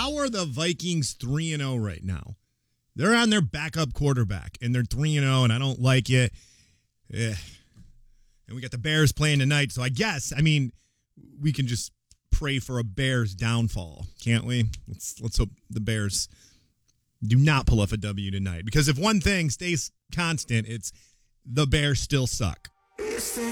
How are the Vikings 3-0 right now? They're on their backup quarterback, and they're 3-0, and I don't like it. And we got the Bears playing tonight, so I guess, we can just pray for a Bears downfall, can't we? Let's hope the Bears do not pull off a W tonight. Because if one thing stays constant, it's the Bears still suck.